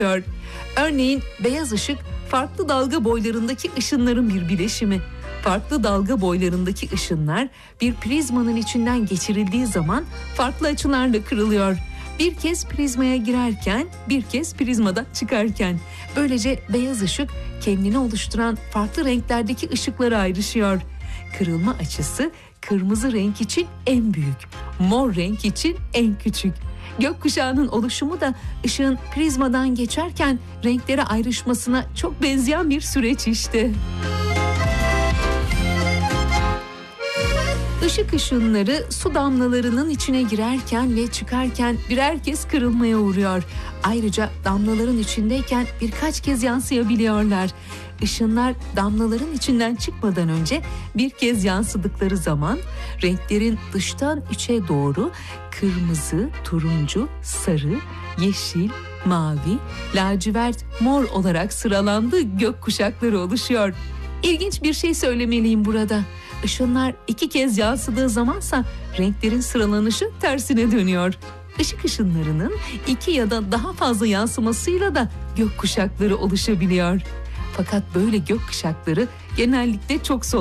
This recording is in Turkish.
Örneğin beyaz ışık farklı dalga boylarındaki ışınların bir bileşimi. Farklı dalga boylarındaki ışınlar bir prizmanın içinden geçirildiği zaman farklı açılarla kırılıyor. Bir kez prizmaya girerken, bir kez prizmadan çıkarken. Böylece beyaz ışık kendini oluşturan farklı renklerdeki ışıklara ayrışıyor. Kırılma açısı kırmızı renk için en büyük, mor renk için en küçük. Gökkuşağının oluşumu da ışığın prizmadan geçerken renklere ayrışmasına çok benzeyen bir süreç işte. Işık ışınları su damlalarının içine girerken ve çıkarken birer kez kırılmaya uğruyor. Ayrıca damlaların içindeyken birkaç kez yansıyabiliyorlar. Işınlar damlaların içinden çıkmadan önce bir kez yansıdıkları zaman renklerin dıştan içe doğru kırmızı, turuncu, sarı, yeşil, mavi, lacivert, mor olarak sıralandığı gökkuşakları oluşuyor. İlginç bir şey söylemeliyim burada. Işınlar 2 kez yansıdığı zamansa renklerin sıralanışı tersine dönüyor. Işık ışınlarının 2 ya da daha fazla yansımasıyla da gökkuşakları oluşabiliyor. Fakat böyle gökkuşakları genellikle çok